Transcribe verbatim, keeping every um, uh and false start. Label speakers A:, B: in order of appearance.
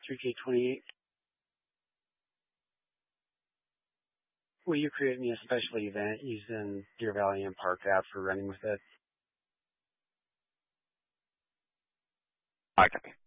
A: three K twenty-eight. Will you create me a special event using Deer Valley and Park app for running with it?
B: Okay.